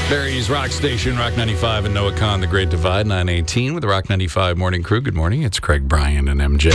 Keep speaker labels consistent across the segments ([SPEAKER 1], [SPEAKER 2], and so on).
[SPEAKER 1] Barry's Rock Station, Rock 95 and Noah Khan, The Great Divide, 918 with the Rock 95 Morning Crew. Good morning. It's Craig, Brian, and MJ.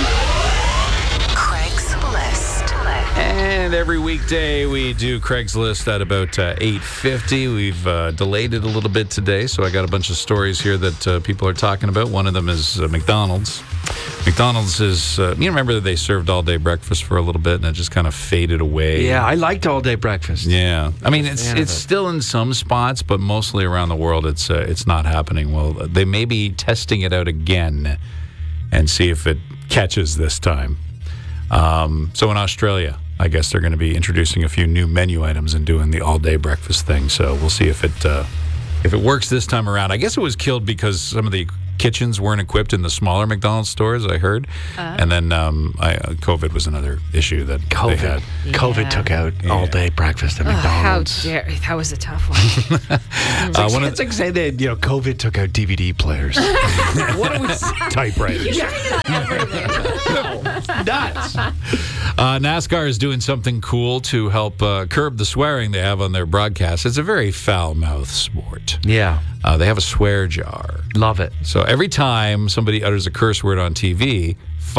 [SPEAKER 2] Craigslist.
[SPEAKER 1] And every weekday we do Craigslist at about 8:50. We've delayed it a little bit today, so I got a bunch of stories here that people are talking about. One of them is McDonald's. McDonald's is, you remember that they served all-day breakfast for a little bit and it just kind of faded away.
[SPEAKER 3] Yeah, I liked all-day breakfast.
[SPEAKER 1] Yeah. I mean, it's still in some spots, but mostly around the world it's not happening. Well, they may be testing it out again and see if it catches this time. So in Australia, I guess they're going to be introducing a few new menu items and doing the all-day breakfast thing. So we'll see if it works this time around. I guess it was killed because some of the kitchens weren't equipped in the smaller McDonald's stores, I heard. And then COVID was another issue that they had.
[SPEAKER 3] COVID took out all-day breakfast at McDonald's.
[SPEAKER 4] How dare that was a tough one.
[SPEAKER 3] It's like saying that, COVID took out DVD players.
[SPEAKER 1] What are we typewriters?
[SPEAKER 3] Nuts.
[SPEAKER 1] NASCAR is doing something cool to help curb the swearing they have on their broadcast. It's a very foul-mouthed sport.
[SPEAKER 3] Yeah.
[SPEAKER 1] They have a swear jar.
[SPEAKER 3] Love it.
[SPEAKER 1] So every time somebody utters a curse word on TV,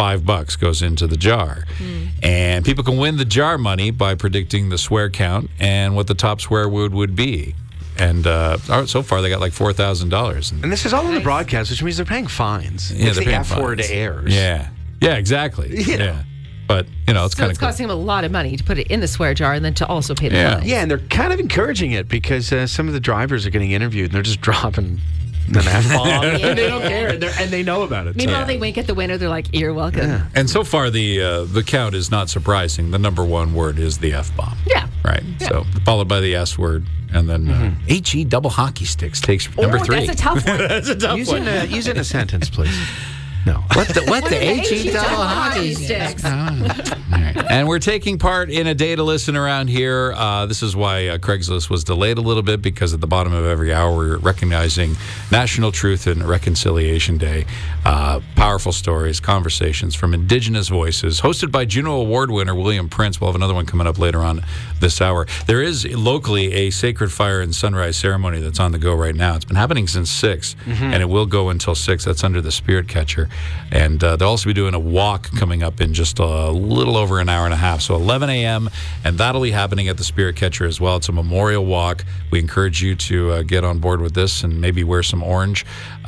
[SPEAKER 1] $5 goes into the jar. And people can win the jar money by predicting the swear count and what the top swear word would be. And so far, they got like $4,000.
[SPEAKER 3] And this is all in the broadcast, which means they're paying fines.
[SPEAKER 1] Yeah,
[SPEAKER 3] if
[SPEAKER 1] they're
[SPEAKER 3] the
[SPEAKER 1] paying
[SPEAKER 3] F word
[SPEAKER 1] fines.
[SPEAKER 3] airs.
[SPEAKER 1] Yeah, exactly. Yeah. But, it's kind of cool.
[SPEAKER 4] costing them a lot of money to put it in the swear jar and then to also pay the fine.
[SPEAKER 3] Yeah, and they're kind of encouraging it because some of the drivers are getting interviewed and they're just dropping an F-bomb. And they don't care, and they know about it.
[SPEAKER 4] Meanwhile, they wink at the winner. They're like, "You're welcome."
[SPEAKER 3] Yeah.
[SPEAKER 1] And so far, the count is not surprising. The number one word is the F-bomb.
[SPEAKER 4] Yeah.
[SPEAKER 1] Right. Yeah. So followed by the S word. And then HE double hockey sticks takes number 3.
[SPEAKER 4] That's a tough one.
[SPEAKER 1] That's a tough one.
[SPEAKER 3] Use it in a sentence, please. No.
[SPEAKER 1] What the HE double hockey
[SPEAKER 4] sticks?
[SPEAKER 1] All right. And we're taking part in a data listen around here. This is why Craigslist was delayed a little bit, because at the bottom of every hour we're recognizing National Truth and Reconciliation Day. Powerful stories, conversations from Indigenous voices, hosted by Juno Award winner William Prince. We'll have another one coming up later on this hour. There is locally a Sacred Fire and Sunrise ceremony that's on the go right now. It's been happening since 6, and it will go until 6. That's under the Spirit Catcher. And they'll also be doing a walk coming up in just a little over an hour and a half. So 11 a.m., and that'll be happening at the Spirit Catcher as well. It's a memorial walk. We encourage you to get on board with this and maybe wear some orange.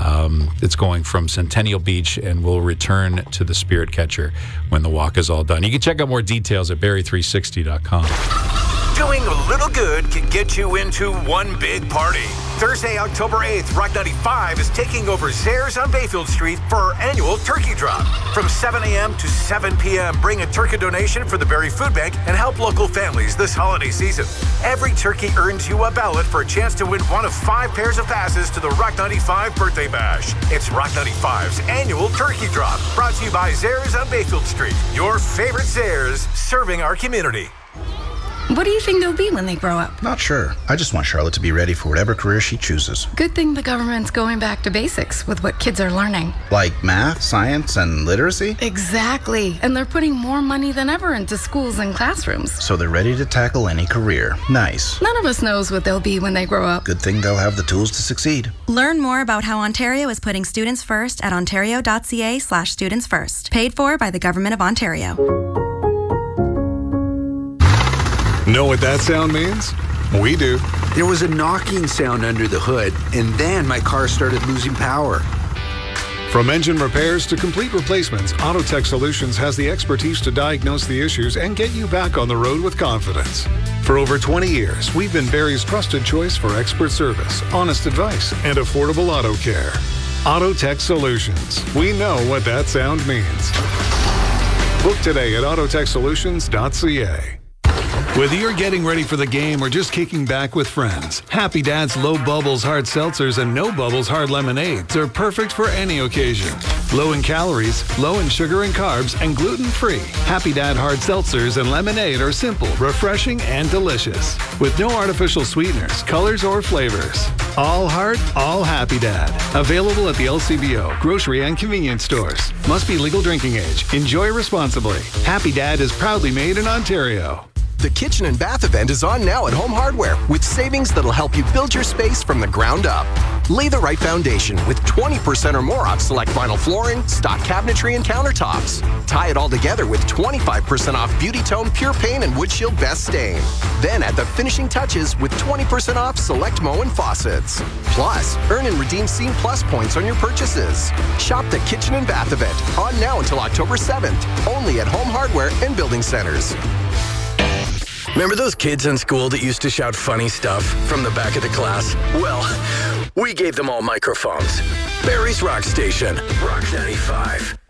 [SPEAKER 1] It's going from Centennial Beach, and we'll return to the Spirit Catcher when the walk is all done. You can check out more details at Barry360.com.
[SPEAKER 5] Doing a little good can get you into one big party. Thursday, October 8th, Rock 95 is taking over Zehrs on Bayfield Street for our annual turkey drop. From 7 a.m. to 7 p.m., bring a turkey donation for the Barrie Food Bank and help local families this holiday season. Every turkey earns you a ballot for a chance to win one of 5 pairs of passes to the Rock 95 Birthday Bash. It's Rock 95's annual turkey drop, brought to you by Zehrs on Bayfield Street. Your favorite Zehrs, serving our community.
[SPEAKER 6] What do you think they'll be when they grow up?
[SPEAKER 7] Not sure. I just want Charlotte to be ready for whatever career she chooses.
[SPEAKER 6] Good thing the government's going back to basics with what kids are learning.
[SPEAKER 7] Like math, science, and literacy?
[SPEAKER 6] Exactly. And they're putting more money than ever into schools and classrooms.
[SPEAKER 7] So they're ready to tackle any career. Nice.
[SPEAKER 6] None of us knows what they'll be when they grow up.
[SPEAKER 7] Good thing they'll have the tools to succeed.
[SPEAKER 8] Learn more about how Ontario is putting students first at ontario.ca/students first. Paid for by the Government of Ontario.
[SPEAKER 9] Know what that sound means? We do.
[SPEAKER 10] There was a knocking sound under the hood, and then my car started losing power.
[SPEAKER 9] From engine repairs to complete replacements, Autotech Solutions has the expertise to diagnose the issues and get you back on the road with confidence. For over 20 years, we've been Barrie's trusted choice for expert service, honest advice, and affordable auto care. Autotech Solutions. We know what that sound means. Book today at autotechsolutions.ca. Whether you're getting ready for the game or just kicking back with friends, Happy Dad's Low Bubbles Hard Seltzers and No Bubbles Hard Lemonades are perfect for any occasion. Low in calories, low in sugar and carbs, and gluten-free. Happy Dad Hard Seltzers and Lemonade are simple, refreshing, and delicious. With no artificial sweeteners, colors, or flavors. All heart, all Happy Dad. Available at the LCBO, grocery, and convenience stores. Must be legal drinking age. Enjoy responsibly. Happy Dad is proudly made in Ontario.
[SPEAKER 2] The kitchen and bath event is on now at Home Hardware with savings that'll help you build your space from the ground up. Lay the right foundation with 20% or more off select vinyl flooring, stock cabinetry, and countertops. Tie it all together with 25% off Beauty Tone Pure Paint and Wood Shield Best Stain. Then add the finishing touches with 20% off select Moen faucets. Plus, earn and redeem Scene Plus points on your purchases. Shop the kitchen and bath event on now until October 7th, only at Home Hardware and Building Centers.
[SPEAKER 11] Remember those kids in school that used to shout funny stuff from the back of the class? Well, we gave them all microphones. Barry's Rock Station, Rock 95.